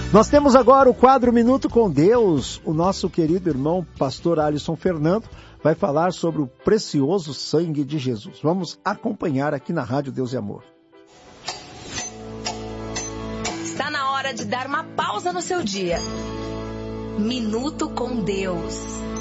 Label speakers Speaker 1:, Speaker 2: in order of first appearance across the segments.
Speaker 1: Nós temos agora o quadro Minuto com Deus. O nosso querido irmão, pastor Alisson Fernando, vai falar sobre o precioso sangue de Jesus. Vamos acompanhar aqui na Rádio Deus e Amor.
Speaker 2: Está na hora de dar uma pausa no seu dia. Minuto com Deus.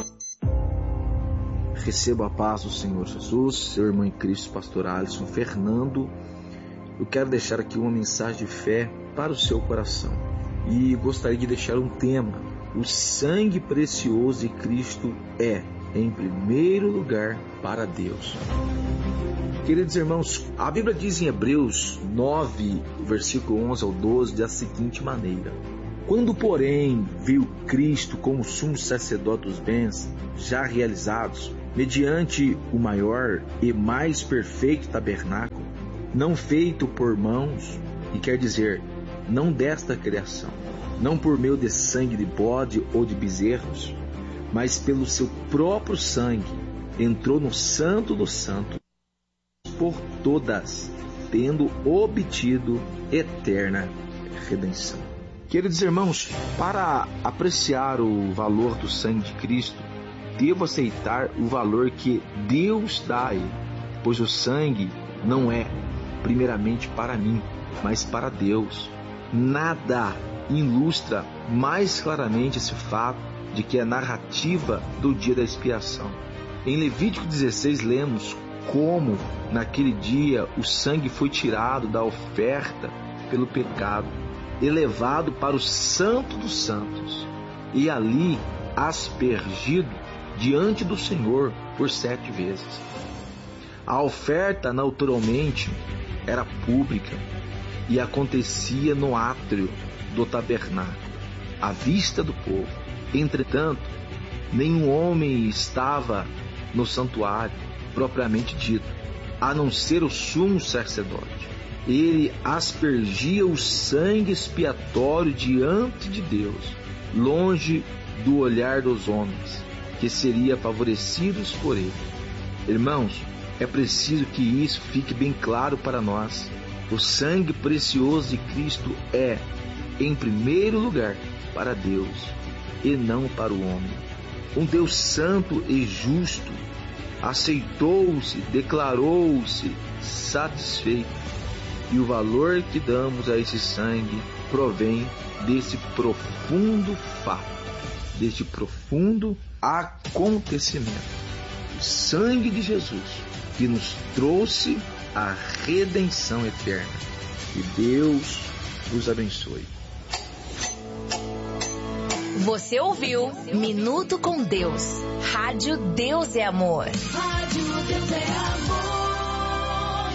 Speaker 3: Receba a paz do Senhor Jesus, seu irmão em Cristo, pastor Alisson Fernando. Eu quero deixar aqui uma mensagem de fé para o seu coração. E gostaria de deixar um tema: o sangue precioso de Cristo é, em primeiro lugar, para Deus. Queridos irmãos, a Bíblia diz em Hebreus 9, versículo 11 ao 12, da seguinte maneira: quando, porém, viu Cristo como sumo sacerdote dos bens já realizados, mediante o maior e mais perfeito tabernáculo, não feito por mãos, e quer dizer, não desta criação, não por meio de sangue de bode ou de bezerros, mas pelo seu próprio sangue, entrou no Santo dos Santos por todas, tendo obtido eterna redenção. Queridos irmãos, para apreciar o valor do sangue de Cristo, devo aceitar o valor que Deus dá a ele, pois o sangue não é primeiramente para mim, mas para Deus. Nada ilustra mais claramente esse fato de que é a narrativa do dia da expiação. Em Levítico 16 lemos como naquele dia o sangue foi tirado da oferta pelo pecado, elevado para o Santo dos Santos e ali aspergido diante do Senhor por 7 vezes. A oferta naturalmente era pública e acontecia no átrio do tabernáculo, à vista do povo. Entretanto, nenhum homem estava no santuário propriamente dito, a não ser o sumo sacerdote. Ele aspergia o sangue expiatório diante de Deus, longe do olhar dos homens, que seriam favorecidos por ele. Irmãos, é preciso que isso fique bem claro para nós. O sangue precioso de Cristo é, em primeiro lugar, para Deus e não para o homem. Um Deus santo e justo aceitou-se, declarou-se satisfeito. E o valor que damos a esse sangue provém desse profundo fato, deste profundo acontecimento. O sangue de Jesus que nos trouxe a redenção eterna. Que Deus os abençoe.
Speaker 2: Você ouviu Minuto com Deus. Rádio Deus é Amor. Rádio Deus é Amor.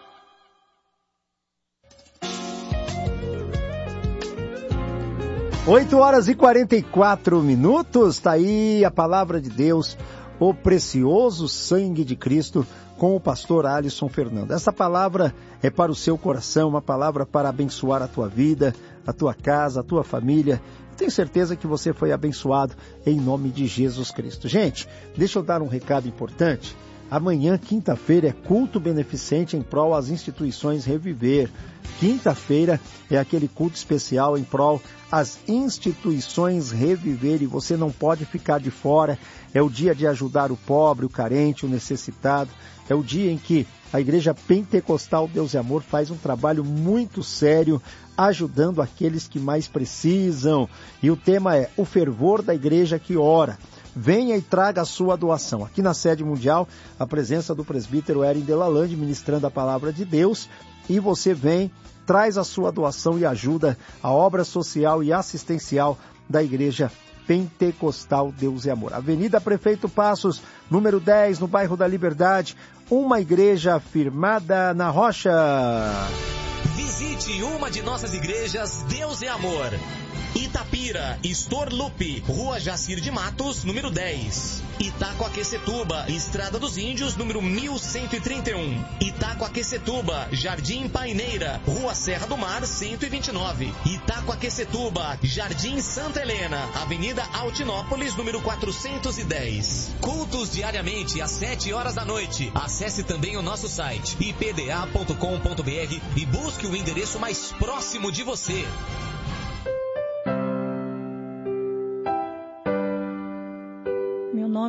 Speaker 1: Oito horas e 44 minutos. Tá aí a palavra de Deus, o precioso sangue de Cristo, com o pastor Alisson Fernando. Essa palavra é para o seu coração, uma palavra para abençoar a tua vida, a tua casa, a tua família. Tenho certeza que você foi abençoado em nome de Jesus Cristo. Gente, deixa eu dar um recado importante. Amanhã, quinta-feira, é culto beneficente em prol às instituições Reviver. Quinta-feira é aquele culto especial em prol às instituições Reviver e você não pode ficar de fora. É o dia de ajudar o pobre, o carente, o necessitado. É o dia em que a Igreja Pentecostal Deus e Amor faz um trabalho muito sério, ajudando aqueles que mais precisam. E o tema é o fervor da igreja que ora. Venha e traga a sua doação. Aqui na sede mundial, a presença do presbítero Erin Delalande ministrando a palavra de Deus. E você vem, traz a sua doação e ajuda a obra social e assistencial da Igreja Pentecostal Deus e Amor. Avenida Prefeito Passos, número 10, no bairro da Liberdade. Uma igreja firmada na rocha.
Speaker 4: Visite uma de nossas igrejas Deus é Amor. Itapira, Estorlupe, Rua Jacir de Matos, número 10. Itacoaquecetuba, Estrada dos Índios, número 1131. Itacoaquecetuba, Jardim Paineira, Rua Serra do Mar, 129. Itacoaquecetuba, Jardim Santa Helena, Avenida Altinópolis, número 410. Cultos diariamente às 7 horas da noite. Acesse também o nosso site ipda.com.br e busque o endereço mais próximo de você.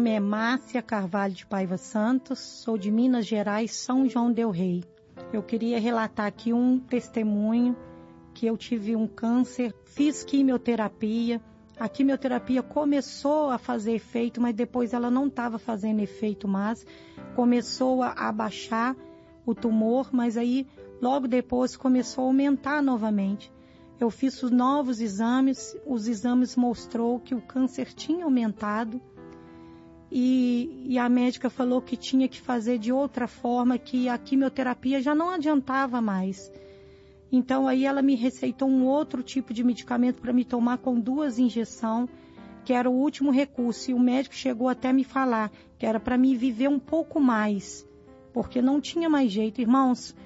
Speaker 5: nome é Márcia Carvalho de Paiva Santos, sou de Minas Gerais, São João del Rei. Eu queria relatar aqui um testemunho que eu tive um câncer, fiz quimioterapia. A quimioterapia começou a fazer efeito, mas depois ela não estava fazendo efeito mais. Começou a baixar o tumor, mas aí logo depois começou a aumentar novamente. Eu fiz os novos exames, os exames mostrou que o câncer tinha aumentado e a médica falou que tinha que fazer de outra forma, que a quimioterapia já não adiantava mais. Então aí ela me receitou um outro tipo de medicamento para me tomar com 2 injeções, que era o último recurso. E o médico chegou até me falar que era para me viver um pouco mais, porque não tinha mais jeito. Irmãos,